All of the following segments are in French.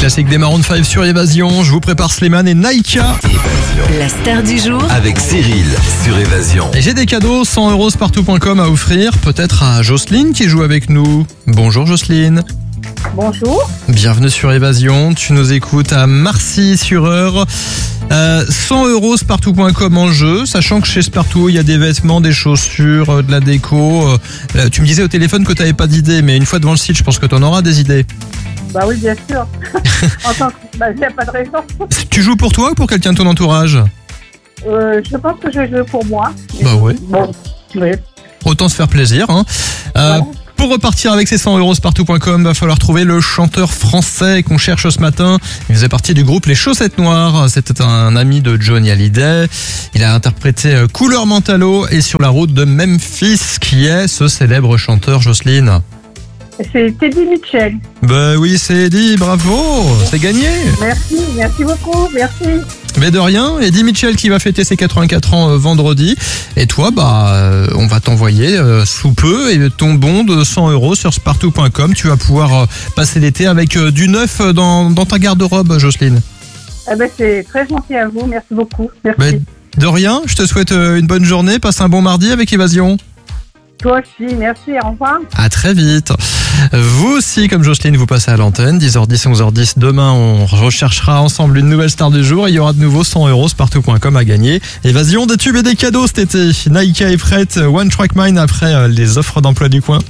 classique des Maroon 5 sur Évasion. Je vous prépare Slimane et Naïka. Évasion. La star du jour. Avec Cyril sur Évasion. Et j'ai des cadeaux 100 € spartou.com à offrir, peut-être à Jocelyne qui joue avec nous. Bonjour Jocelyne. Bonjour. Bienvenue sur Évasion. Tu nous écoutes à Marcy-sur-Eure. 100 € spartou.com en jeu, sachant que chez Spartou il y a des vêtements, des chaussures, de la déco. Tu me disais au téléphone que tu n'avais pas d'idées, mais une fois devant le site, je pense que tu en auras des idées. Bah oui, bien sûr. Il n'y a pas de raison. Tu joues pour toi ou pour quelqu'un de ton entourage? Je pense que je joue pour moi. Bah ouais. Bon, oui. Autant se faire plaisir. Hein. Voilà. Pour repartir avec ces 100 € spartou.com, va falloir trouver le chanteur français qu'on cherche ce matin. Il faisait partie du groupe Les Chaussettes Noires. C'était un ami de Johnny Hallyday. Il a interprété Couleur Mentalo et Sur la route de Memphis, qui est ce célèbre chanteur, Jocelyne. C'est Teddy Mitchell. Ben oui, c'est Eddie, bravo, c'est gagné. Merci beaucoup, merci. Mais de rien, Eddie Mitchell qui va fêter ses 84 ans vendredi. Et toi, on va t'envoyer sous peu et ton bon de 100 € sur spartou.com. Tu vas pouvoir passer l'été avec du neuf dans ta garde-robe, Jocelyne. Eh ben, c'est très gentil à vous, merci beaucoup. Merci. Ben, de rien, je te souhaite une bonne journée, passe un bon mardi avec Évasion. Toi aussi, merci, au revoir. À très vite. Vous aussi, comme Jocelyne, vous passez à l'antenne, 10h10, 11h10. Demain, on recherchera ensemble une nouvelle star du jour et il y aura de nouveau 100 € spartou.com à gagner. Évasion, des tubes et des cadeaux cet été. Naïka est prête, One Track Mind après les offres d'emploi du coin.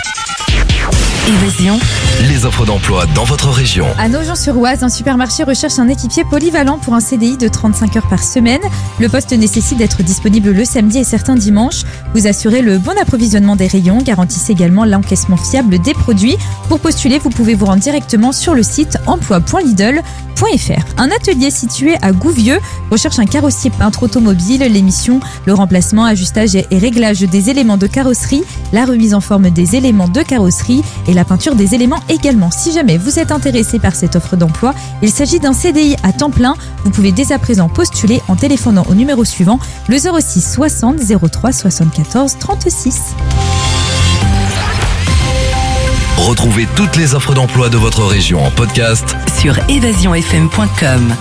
Évasion. Les offres d'emploi dans votre région. À Nogent-sur-Oise, un supermarché recherche un équipier polyvalent pour un CDI de 35 heures par semaine. Le poste nécessite d'être disponible le samedi et certains dimanches. Vous assurez le bon approvisionnement des rayons, garantissez également l'encaissement fiable des produits. Pour postuler, vous pouvez vous rendre directement sur le site emploi.lidl.fr. Un atelier situé à Gouvieux recherche un carrossier peintre automobile. L'émission, le remplacement, ajustage et réglage des éléments de carrosserie, la remise en forme des éléments de carrosserie et la peinture des éléments également. Si jamais vous êtes intéressé par cette offre d'emploi, il s'agit d'un CDI à temps plein. Vous pouvez dès à présent postuler en téléphonant au numéro suivant, le 06 60 03 74 36. Retrouvez toutes les offres d'emploi de votre région en podcast Sur évasionfm.com.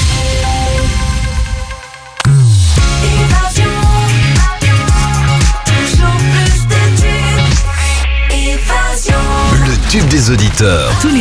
le tube des auditeurs. Tous les